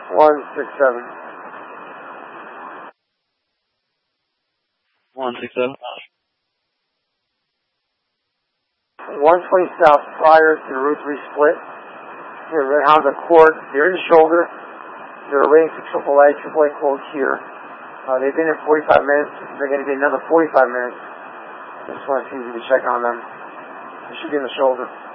167. 167. 120 south prior to the Route 3 split. They're on the cord, they're in the shoulder. They're waiting for AAA quotes here. They've been in 45 minutes. They're going to be another 45 minutes. I just want to see if we can check on them. They should be in the shoulder.